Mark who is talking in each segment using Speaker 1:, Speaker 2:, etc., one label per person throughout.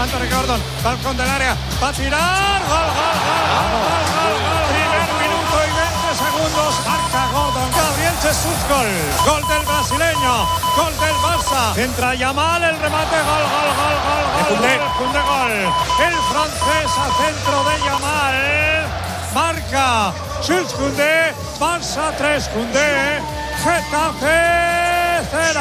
Speaker 1: Anthony Gordon, balcón del área, va a tirar, gol. Primer minuto y 20 segundos, marca Gordon. Gabriel Jesús, gol del brasileño, gol del Barça. Entra Yamal, el remate, gol. Koundé, gol. El francés a centro de Yamal. Marca Jules Koundé, Barça 3, Koundé, Getafe 0.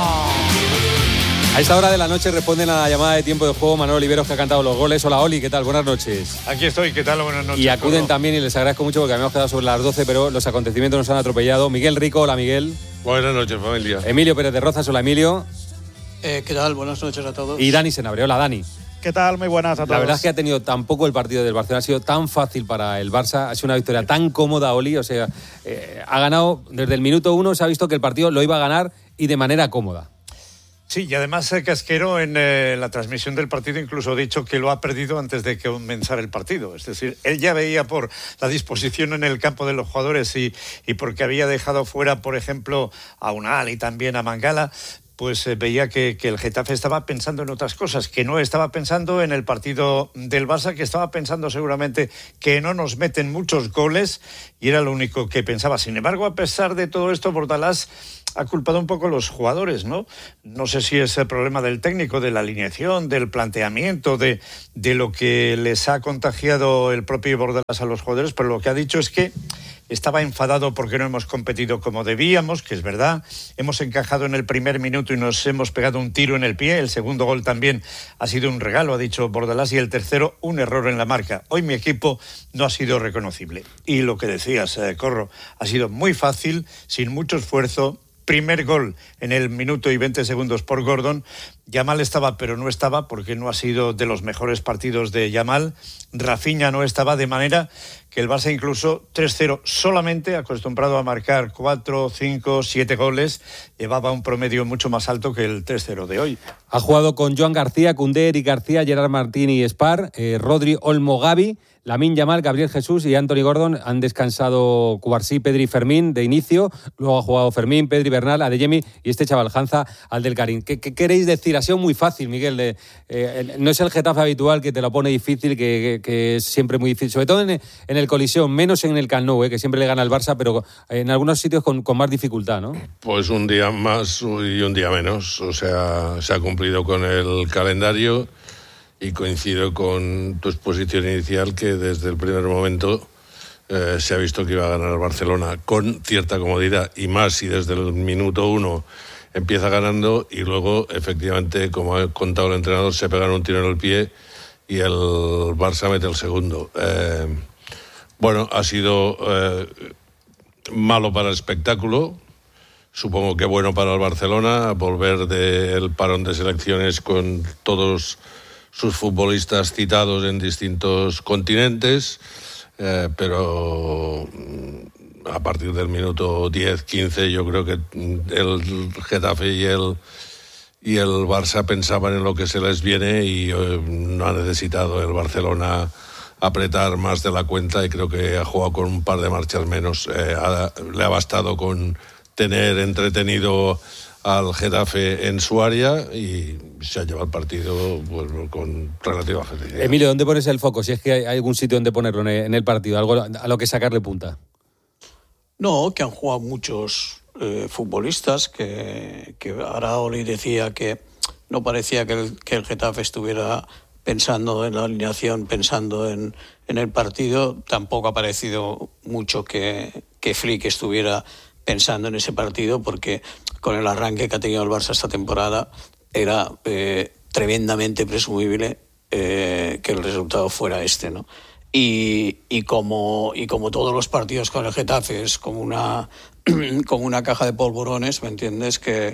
Speaker 2: A esta hora de la noche responden a la llamada de tiempo de juego Manuel Oliveros, que ha cantado los goles. Hola, Oli, ¿qué tal? Buenas noches.
Speaker 3: Aquí estoy, ¿qué tal? Buenas noches.
Speaker 2: Y acuden también, y les agradezco mucho porque habíamos quedado sobre las 12, pero los acontecimientos nos han atropellado. Miguel Rico, hola Miguel.
Speaker 4: Buenas noches, familia.
Speaker 2: Emilio Pérez de Rozas, hola Emilio.
Speaker 5: ¿Qué tal? Buenas noches a todos.
Speaker 2: Y Dani Senabre, hola Dani.
Speaker 6: ¿Qué tal? Muy buenas a todos.
Speaker 2: La verdad es que ha tenido tan poco el partido del Barcelona, ha sido tan fácil para el Barça, ha sido una victoria tan cómoda, Oli, o sea, ha ganado desde el minuto 1, se ha visto que el partido lo iba a ganar y de manera cómoda.
Speaker 3: Sí, y además Casquero en la transmisión del partido incluso ha dicho que lo ha perdido antes de que comenzara el partido. Es decir, él ya veía por la disposición en el campo de los jugadores y porque había dejado fuera, por ejemplo, a Unal y también a Mangala, pues veía que el Getafe estaba pensando en otras cosas, que no estaba pensando en el partido del Barça, que estaba pensando seguramente que no nos meten muchos goles y era lo único que pensaba. Sin embargo, a pesar de todo esto, Bordalás ha culpado un poco a los jugadores, ¿no? No sé si es el problema del técnico, de la alineación, del planteamiento, de lo que les ha contagiado el propio Bordalás a los jugadores, pero lo que ha dicho es que estaba enfadado porque no hemos competido como debíamos, que es verdad. Hemos encajado en el primer minuto y nos hemos pegado un tiro en el pie. El segundo gol también ha sido un regalo, ha dicho Bordalás, y el tercero un error en la marca. Hoy mi equipo no ha sido reconocible. Y lo que decías, Corro, ha sido muy fácil, sin mucho esfuerzo. Primer gol en el minuto y 20 segundos por Gordon. Yamal estaba, pero no estaba, porque no ha sido de los mejores partidos de Yamal. Rafinha no estaba, de manera que el Barça incluso 3-0 solamente, acostumbrado a marcar 4, 5, 7 goles, llevaba un promedio mucho más alto que el 3-0 de hoy.
Speaker 2: Ha jugado con Joan García, Koundé, Eric García, Gerard Martín y Spar, Rodri, Olmo, Gavi, Lamine Yamal, Gabriel Jesús y Anthony Gordon. Han descansado Cubarsí, Pedri y Fermín de inicio. Luego ha jugado Fermín, Pedri, Bernal, Adeyemi y este chaval Hanza, Abdelkarim. ¿Qué queréis decir? Ha sido muy fácil, Miguel. No es el Getafe habitual que te lo pone difícil, que es siempre muy difícil. Sobre todo en el Colisión, menos en el Camp Nou, que siempre le gana el Barça, pero en algunos sitios con más dificultad, ¿no?
Speaker 4: Pues un día más y un día menos. O sea, se ha cumplido con el calendario. Y coincido con tu exposición inicial, que desde el primer momento se ha visto que iba a ganar el Barcelona con cierta comodidad, y más si desde el minuto 1 empieza ganando y luego, efectivamente, como ha contado el entrenador, se pegan un tiro en el pie y el Barça mete el segundo. Bueno, ha sido malo para el espectáculo, supongo que bueno para el Barcelona, volver del parón de selecciones con todos sus futbolistas citados en distintos continentes, pero a partir del minuto 10-15 yo creo que el Getafe y el Barça pensaban en lo que se les viene y no ha necesitado el Barcelona apretar más de la cuenta, y creo que ha jugado con un par de marchas menos. Le ha bastado con tener entretenido al Getafe en su área y se ha llevado el partido pues, con relativa facilidad.
Speaker 2: Emilio, ¿dónde pones el foco? Si es que hay algún sitio donde ponerlo en el partido, algo a lo que sacarle punta.
Speaker 5: No, que han jugado muchos futbolistas, que ahora Oli decía que no parecía que el Getafe estuviera pensando en la alineación, pensando en el partido. Tampoco ha parecido mucho que Flick estuviera pensando en ese partido, porque con el arranque que ha tenido el Barça esta temporada era tremendamente presumible que el resultado fuera este, ¿no? Y como todos los partidos con el Getafe es como una caja de polvorones, ¿me entiendes? Que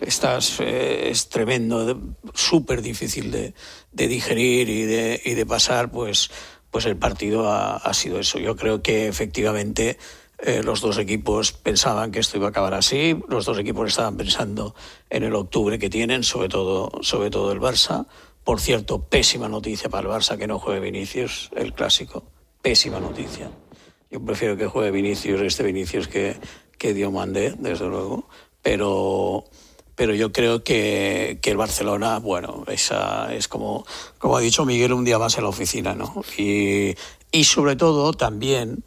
Speaker 5: es tremendo, súper difícil de digerir y de pasar, pues el partido ha sido eso. Yo creo que efectivamente los dos equipos pensaban que esto iba a acabar así. Los dos equipos estaban pensando en el octubre que tienen, sobre todo el Barça. Por cierto, pésima noticia para el Barça que no juegue Vinicius, el clásico. Pésima noticia. Yo prefiero que juegue Vinicius que Diomandé, desde luego. Pero pero yo creo que el Barcelona, bueno, esa es como ha dicho Miguel, un día más en la oficina, ¿no? Y sobre todo también,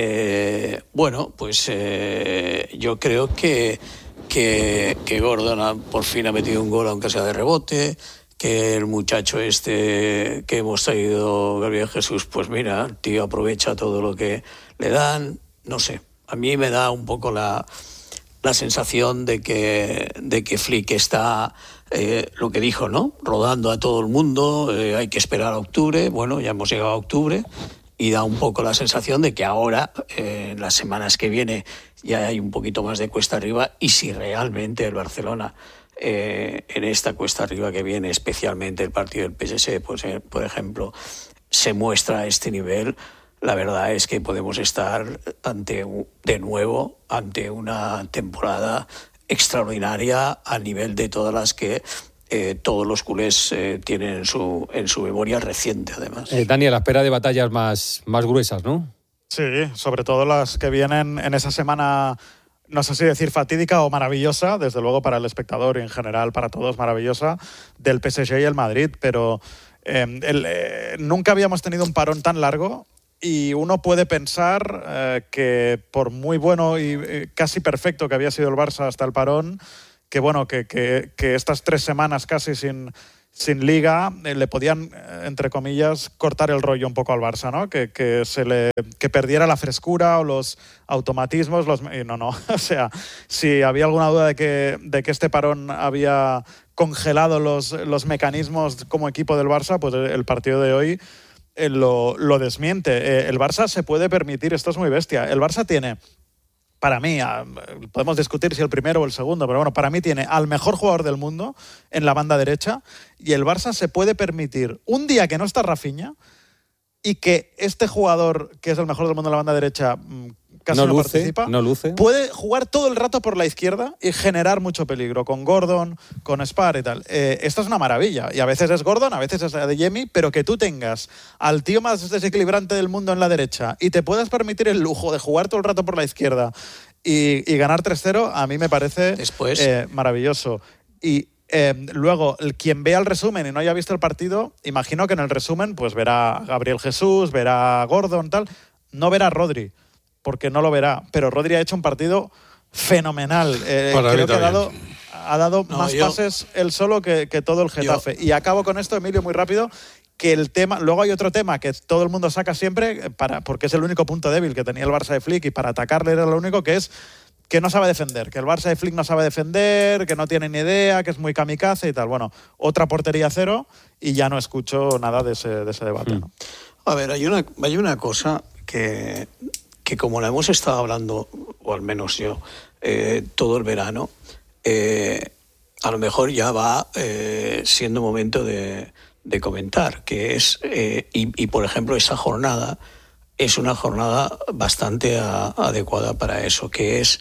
Speaker 5: yo creo que Gordon por fin ha metido un gol, aunque sea de rebote, que el muchacho que hemos traído, Gabriel Jesús, pues mira, el tío aprovecha todo lo que le dan, no sé, a mí me da un poco la sensación de que Flick está, lo que dijo, ¿no?, rodando a todo el mundo, hay que esperar a octubre, bueno, ya hemos llegado a octubre, y da un poco la sensación de que ahora, en las semanas que viene, ya hay un poquito más de cuesta arriba, y si realmente el Barcelona, en esta cuesta arriba que viene, especialmente el partido del PSG, pues, por ejemplo, se muestra a este nivel, la verdad es que podemos estar de nuevo ante una temporada extraordinaria a nivel de todas las que todos los culés tienen en su memoria reciente, además.
Speaker 2: Dani, a la espera de batallas más gruesas, ¿no?
Speaker 6: Sí, sobre todo las que vienen en esa semana, no sé si decir fatídica o maravillosa, desde luego para el espectador y en general para todos maravillosa, del PSG y el Madrid, pero nunca habíamos tenido un parón tan largo. Y uno puede pensar que por muy bueno y casi perfecto que había sido el Barça hasta el parón, que bueno, que estas 3 semanas casi sin Liga le podían, entre comillas, cortar el rollo un poco al Barça, ¿no? Que perdiera la frescura o los automatismos. Y no. O sea, si había alguna duda de que este parón había congelado los mecanismos como equipo del Barça, pues el partido de hoy lo desmiente. El Barça se puede permitir, esto es muy bestia, el Barça tiene, para mí, podemos discutir si el primero o el segundo, pero bueno, para mí tiene al mejor jugador del mundo en la banda derecha, y el Barça se puede permitir un día que no está Rafinha y que este jugador, que es el mejor del mundo en la banda derecha, casi no participa, puede jugar todo el rato por la izquierda y generar mucho peligro, con Gordon, con Spar y tal. Esto es una maravilla, y a veces es Gordon, a veces es Adeyemi, pero que tú tengas al tío más desequilibrante del mundo en la derecha y te puedas permitir el lujo de jugar todo el rato por la izquierda y ganar 3-0, a mí me parece maravilloso. Y luego, quien vea el resumen y no haya visto el partido, imagino que en el resumen pues verá a Gabriel Jesús, verá a Gordon, tal, no verá a Rodri, porque no lo verá, pero Rodri ha hecho un partido fenomenal. Creo que ha dado más pases él solo que todo el Getafe. Y acabo con esto, Emilio, muy rápido, que el tema, luego hay otro tema que todo el mundo saca siempre, porque es el único punto débil que tenía el Barça de Flick, y para atacarle era lo único, que es que no sabe defender, que el Barça de Flick no sabe defender, que no tiene ni idea, que es muy kamikaze y tal. Bueno, otra portería cero, y ya no escucho nada de ese debate, ¿no?
Speaker 5: A ver, hay una cosa que como la hemos estado hablando, o al menos yo, todo el verano, a lo mejor ya va siendo momento de comentar, que es, y por ejemplo esa jornada es una jornada bastante adecuada para eso, que es,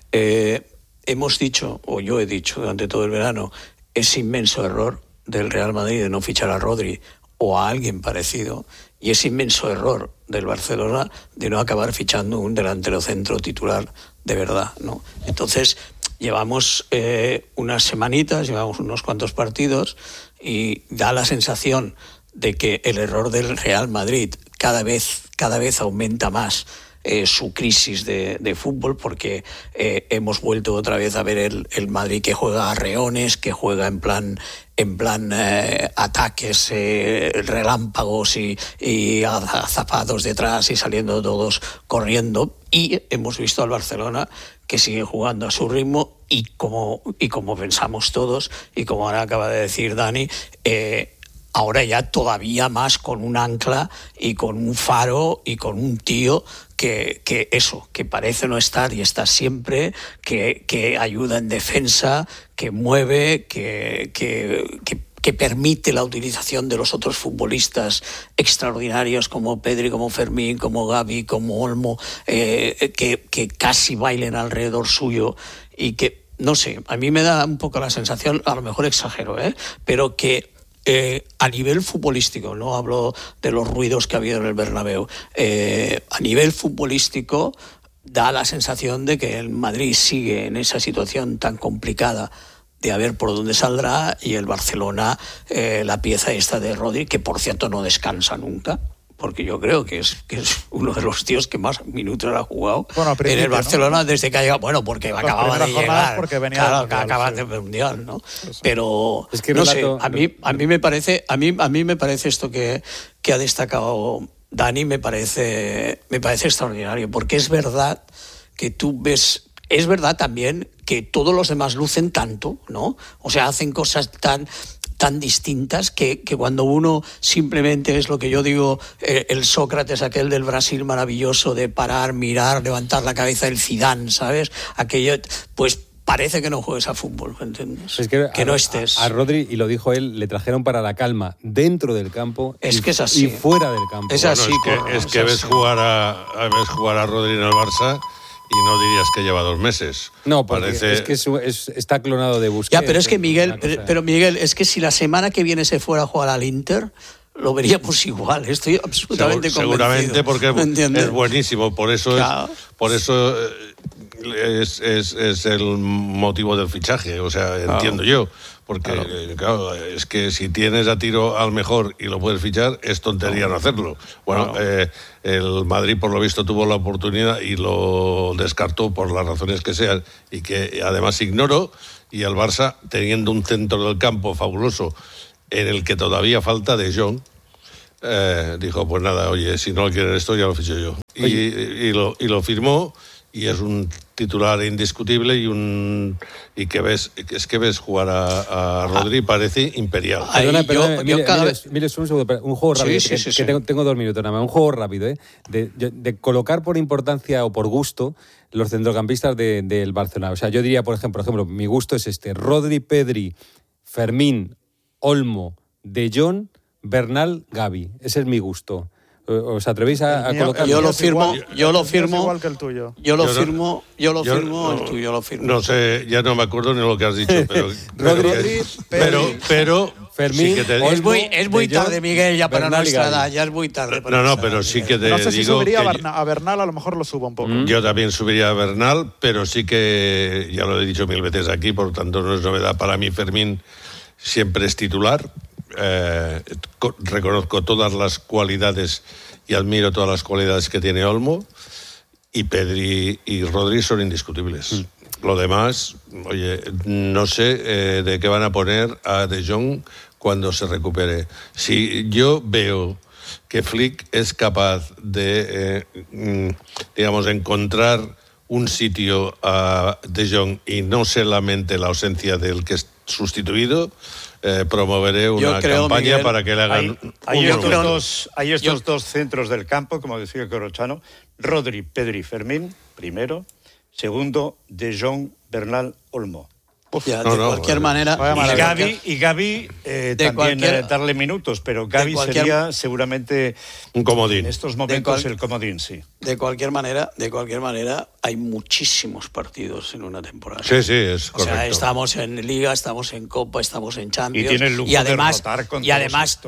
Speaker 5: hemos dicho, o yo he dicho durante todo el verano, ese inmenso error del Real Madrid de no fichar a Rodri o a alguien parecido, y ese inmenso error del Barcelona de no acabar fichando un delantero centro titular de verdad, ¿no? Entonces, llevamos unas semanitas, llevamos unos cuantos partidos, y da la sensación de que el error del Real Madrid cada vez aumenta más su crisis de fútbol, porque hemos vuelto otra vez a ver el Madrid que juega a reones, que juega en plan ataques, relámpagos y zapados detrás y saliendo todos corriendo, y hemos visto al Barcelona que sigue jugando a su ritmo y como pensamos todos, y como ahora acaba de decir Dani, ahora ya todavía más con un ancla y con un faro y con un tío que parece no estar y está siempre, que ayuda en defensa, que mueve, que permite la utilización de los otros futbolistas extraordinarios como Pedri, como Fermín, como Gavi, como Olmo, que casi bailen alrededor suyo, y que, no sé, a mí me da un poco la sensación, a lo mejor exagero, pero que a nivel futbolístico, no hablo de los ruidos que ha habido en el Bernabéu, a nivel futbolístico da la sensación de que el Madrid sigue en esa situación tan complicada de a ver por dónde saldrá, y el Barcelona, la pieza esta de Rodri, que por cierto no descansa nunca, porque yo creo que es uno de los tíos que más minutos ha jugado en el Barcelona, ¿no? Desde que ha llegado. Bueno, porque acababa de llegar.
Speaker 6: Porque venía
Speaker 5: claro,
Speaker 6: mundial,
Speaker 5: acaba
Speaker 6: sí.
Speaker 5: de mundial, ¿no? Pero
Speaker 2: es que
Speaker 5: no
Speaker 2: relato,
Speaker 5: sé, a mí me parece esto que ha destacado Dani, me parece extraordinario, porque es verdad que tú ves. Es verdad también que todos los demás lucen tanto, ¿no? O sea, hacen cosas tan distintas que cuando uno simplemente es lo que yo digo, el Sócrates aquel del Brasil maravilloso de parar, mirar, levantar la cabeza, el Zidane, ¿sabes? Aquello, pues parece que no juegues a fútbol, ¿me entiendes?
Speaker 2: Es que
Speaker 5: no estés.
Speaker 2: A Rodri, y lo dijo él, le trajeron para la calma dentro del campo
Speaker 5: que es así.
Speaker 2: Y fuera del campo.
Speaker 5: Es así.
Speaker 4: Es que ves jugar a Rodri en el Barça y no dirías que lleva 2 meses.
Speaker 2: No, porque es que está clonado de Busquets.
Speaker 5: Ya, pero es que Miguel, es que si la semana que viene se fuera a jugar al Inter, lo veríamos igual. Estoy absolutamente convencido.
Speaker 4: Seguramente, porque es buenísimo. Por eso
Speaker 5: claro.
Speaker 4: es el motivo del fichaje. O sea, entiendo yo. Porque, claro, es que si tienes a tiro al mejor y lo puedes fichar, es tontería no hacerlo. Bueno, el Madrid, por lo visto, tuvo la oportunidad y lo descartó por las razones que sean, y que además ignoro. Y el Barça, teniendo un centro del campo fabuloso, en el que todavía falta De Jong, dijo, pues nada, oye, si no quieren esto, ya lo ficho yo. Y lo firmó. Y es un titular indiscutible y que ves jugar a Rodri, parece imperial.
Speaker 2: Perdona, mire, un segundo, un juego rápido, que tengo 2 minutos nada más, un juego rápido, de colocar por importancia o por gusto los centrocampistas del Barcelona. O sea, yo diría, por ejemplo, mi gusto es Rodri, Pedri, Fermín, Olmo, De Jong, Bernal, Gavi. Ese es mi gusto. ¿Os atrevéis a colocar?
Speaker 5: Yo lo firmo.
Speaker 6: Igual que el tuyo.
Speaker 5: Yo lo firmo, el tuyo lo firmo.
Speaker 4: No sé, ya no me acuerdo ni lo que has dicho, pero
Speaker 2: Fermín,
Speaker 4: sí que te digo,
Speaker 5: es muy tarde, Miguel, ya para nuestra edad, ya es muy tarde.
Speaker 4: Pero sí que te digo.
Speaker 6: No sé si subiría a Bernal, a lo mejor lo subo un poco.
Speaker 4: Yo también subiría a Bernal, pero sí que, ya lo he dicho 1000 veces aquí, por tanto no es novedad para mí, Fermín siempre es titular. Reconozco todas las cualidades y admiro todas las cualidades que tiene Olmo, y Pedri y Rodri son indiscutibles. Lo demás, oye, no sé de qué van a poner a De Jong cuando se recupere. Si yo veo que Flick es capaz de, digamos, encontrar un sitio a De Jong y no solamente la ausencia del que es sustituido, promoveré una campaña, Miguel, para que le hagan
Speaker 3: hay estos dos centros del campo, como decía Corrochano: Rodri, Pedri, Fermín, primero; segundo, De Jong, Bernal, Olmo.
Speaker 5: De cualquier manera.
Speaker 3: Y Gavi también darle minutos, pero Gavi sería seguramente
Speaker 4: un comodín.
Speaker 3: En estos momentos el comodín, sí.
Speaker 5: De cualquier manera, hay muchísimos partidos en una temporada.
Speaker 4: Sí, es correcto.
Speaker 5: O sea, estamos en Liga, estamos en Copa, estamos en Champions.
Speaker 3: Y tiene el lujo de rotar con
Speaker 5: y además,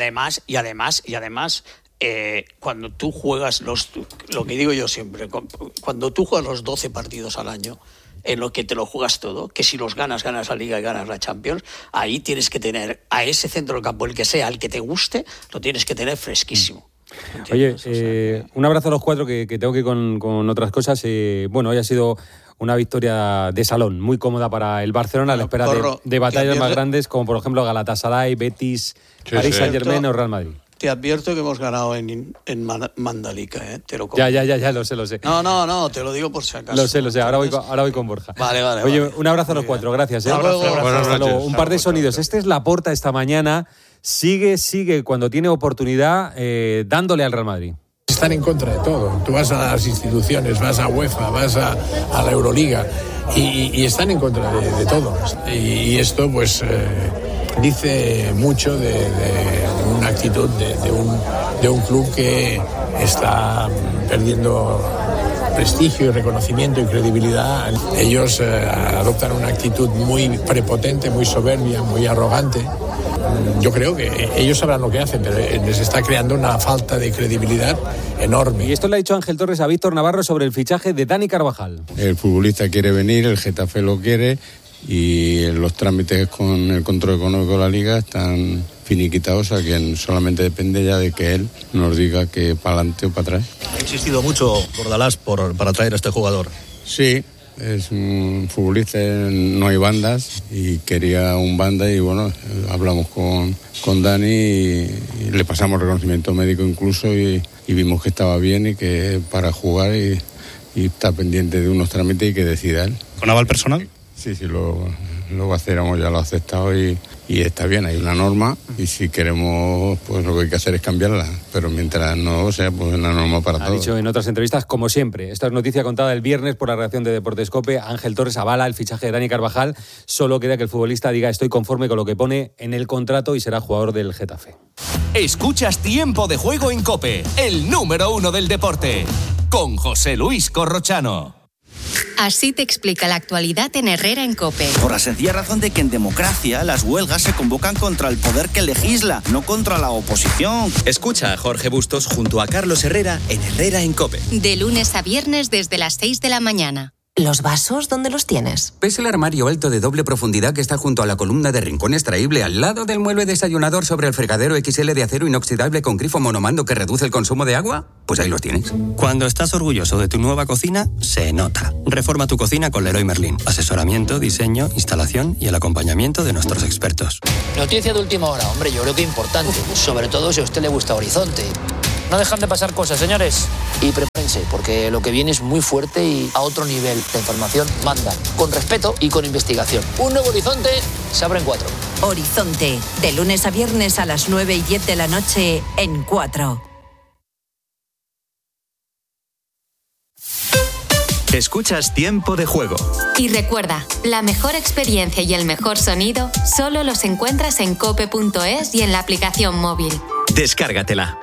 Speaker 5: cuando tú juegas lo que digo yo siempre, cuando tú juegas los 12 partidos al año, en lo que te lo juegas todo, que si los ganas la Liga y ganas la Champions, ahí tienes que tener a ese centro del campo, el que sea, el que te guste, lo tienes que tener fresquísimo.
Speaker 2: Oye, un abrazo a los 4, que tengo que ir con otras cosas. Hoy ha sido una victoria de salón, muy cómoda para el Barcelona, a la espera de batallas más grandes, como por ejemplo Galatasaray, Betis, París Saint-Germain o Real Madrid.
Speaker 5: Te advierto que hemos ganado en Mandalika, te lo
Speaker 2: Ya, lo sé.
Speaker 5: No, te lo digo por si acaso.
Speaker 2: Lo sé, ahora voy con Borja.
Speaker 5: Vale.
Speaker 2: Oye, un abrazo a los 4, gracias.
Speaker 5: Hasta luego.
Speaker 2: Un par de sonidos. Este es Laporta esta mañana, sigue cuando tiene oportunidad dándole al Real Madrid.
Speaker 7: Están en contra de todo. Tú vas a las instituciones, vas a UEFA, vas a la Euroliga y están en contra de todo. Y esto pues dice mucho de una actitud de un club que está perdiendo prestigio y reconocimiento y credibilidad. Ellos adoptan una actitud muy prepotente, muy soberbia, muy arrogante. Yo creo que ellos sabrán lo que hacen, pero les está creando una falta de credibilidad enorme.
Speaker 2: Y esto le ha dicho Ángel Torres a Víctor Navarro sobre el fichaje de Dani Carvajal.
Speaker 8: El futbolista quiere venir, el Getafe lo quiere y los trámites con el control económico de la Liga están finiquitados, a quien solamente depende ya de que él nos diga que para adelante o para atrás.
Speaker 9: Ha insistido mucho Bordalás para traer a este jugador.
Speaker 8: Sí, es un futbolista, no hay bandas y quería un banda y bueno, hablamos con Dani y le pasamos reconocimiento médico incluso y vimos que estaba bien y que para jugar y está pendiente de unos trámites y que decida él.
Speaker 9: ¿Con aval personal?
Speaker 8: Sí, lo va a hacer, ya lo ha aceptado y está bien, hay una norma y si queremos, pues lo que hay que hacer es cambiarla, pero mientras no sea, pues una norma para todos.
Speaker 2: Ha dicho en otras entrevistas, como siempre, esta es noticia contada el viernes por la redacción de Deportes COPE, Ángel Torres avala el fichaje de Dani Carvajal, solo queda que el futbolista diga estoy conforme con lo que pone en el contrato y será jugador del Getafe.
Speaker 10: Escuchas Tiempo de Juego en COPE, el número 1 del deporte, con José Luis Corrochano.
Speaker 11: Así te explica la actualidad en Herrera en COPE.
Speaker 12: Por la sencilla razón de que en democracia las huelgas se convocan contra el poder que legisla, no contra la oposición.
Speaker 13: Escucha a Jorge Bustos junto a Carlos Herrera en Herrera en COPE.
Speaker 11: De lunes a viernes desde las 6 de la mañana.
Speaker 14: ¿Los vasos dónde los tienes?
Speaker 15: ¿Ves el armario alto de doble profundidad que está junto a la columna de rincón extraíble al lado del mueble desayunador sobre el fregadero XL de acero inoxidable con grifo monomando que reduce el consumo de agua? Pues ahí los tienes.
Speaker 16: Cuando estás orgulloso de tu nueva cocina, se nota. Reforma tu cocina con Leroy Merlin. Asesoramiento, diseño, instalación y el acompañamiento de nuestros expertos.
Speaker 17: Noticia de última hora, hombre, yo creo que importante. Sobre todo si a usted le gusta Horizonte. No dejan de pasar cosas, señores. Y prepárense, porque lo que viene es muy fuerte y a otro nivel. La información manda, con respeto y con investigación. Un nuevo Horizonte se abre en 4.
Speaker 14: Horizonte, de lunes a viernes a las 9:10 de la noche en 4.
Speaker 13: Escuchas Tiempo de Juego.
Speaker 11: Y recuerda, la mejor experiencia y el mejor sonido solo los encuentras en cope.es y en la aplicación móvil.
Speaker 13: Descárgatela.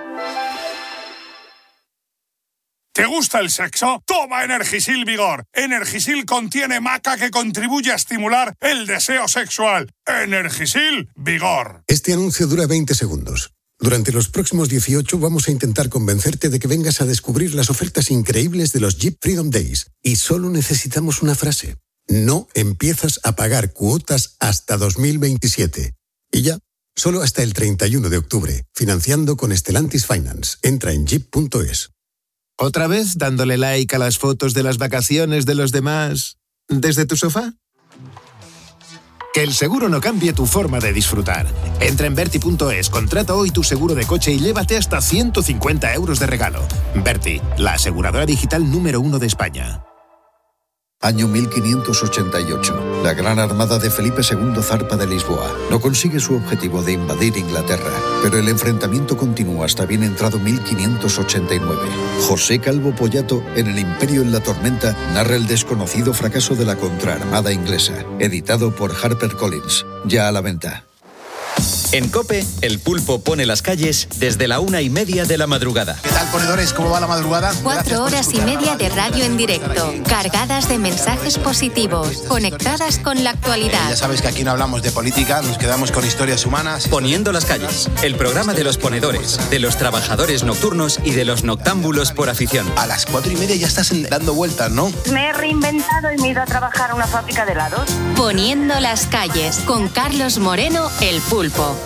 Speaker 18: ¿Te gusta el sexo? Toma Energisil Vigor. Energisil contiene maca que contribuye a estimular el deseo sexual. Energisil Vigor.
Speaker 19: Este anuncio dura 20 segundos. Durante los próximos 18 vamos a intentar convencerte de que vengas a descubrir las ofertas increíbles de los Jeep Freedom Days. Y solo necesitamos una frase. No empiezas a pagar cuotas hasta 2027. Y ya, solo hasta el 31 de octubre. Financiando con Stellantis Finance. Entra en jeep.es.
Speaker 20: ¿Otra vez dándole like a las fotos de las vacaciones de los demás desde tu sofá? Que el seguro no cambie tu forma de disfrutar. Entra en Verti.es, contrata hoy tu seguro de coche y llévate hasta 150 euros de regalo. Verti, la aseguradora digital número 1 de España.
Speaker 21: Año 1588. La gran armada de Felipe II zarpa de Lisboa. No consigue su objetivo de invadir Inglaterra, pero el enfrentamiento continúa hasta bien entrado 1589. José Calvo Pollato, en El Imperio en la Tormenta, narra el desconocido fracaso de la contraarmada inglesa. Editado por HarperCollins. Ya a la venta.
Speaker 13: En COPE, el pulpo pone las calles desde la 1:30 de la madrugada.
Speaker 22: ¿Qué tal, ponedores? ¿Cómo va la madrugada?
Speaker 11: 4 horas y media de radio en directo, cargadas de mensajes positivos, conectadas con la actualidad.
Speaker 22: Ya sabes que aquí no hablamos de política, nos quedamos con historias humanas.
Speaker 13: Poniendo las calles, el programa de los ponedores, de los trabajadores nocturnos y de los noctámbulos por afición.
Speaker 22: A las 4:30 ya estás dando vueltas, ¿no?
Speaker 23: Me he reinventado y me he ido a trabajar a una fábrica de helados.
Speaker 11: Poniendo las calles, con Carlos Moreno, el pulpo.